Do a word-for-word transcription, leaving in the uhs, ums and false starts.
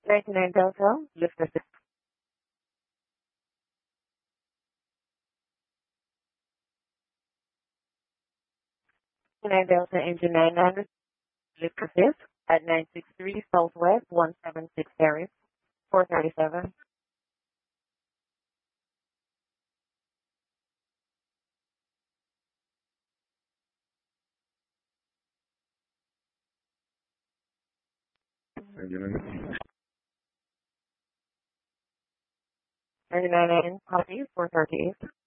ninety-nine Delta, lift assist. ninety-nine Delta, engine nine hundred, lift assist at nine six three Southwest one seven six Paris, four thirty-seven. ninety-nine copy, four thirty-eight.